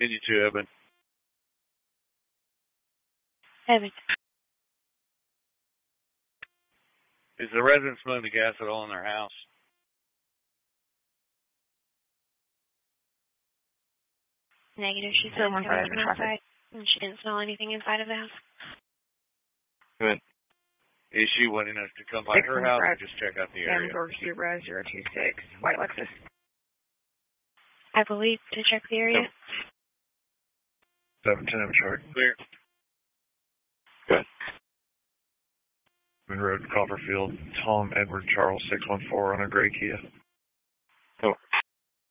You too, Evan. Evan. Is the resident smoking the gas at all in their house? Negative. She said it's coming from outside, and she didn't smell anything inside of the house. Good. Is she wanting us to come by her house or just check out the area? Zero 026, White Lexus. I believe to check the area. 710 Charlie. Clear. Good. Road, Copperfield, Tom Edward Charles 614 on a gray Kia.